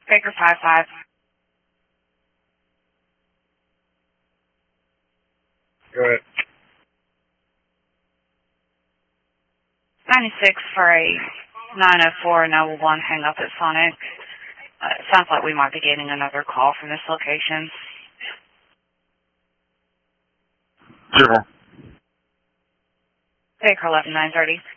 Baker 55. Go ahead. 96 for a 904 and 01 hang up at Sonic. It sounds like we might be getting another call from this location. Sure. Baker 11930.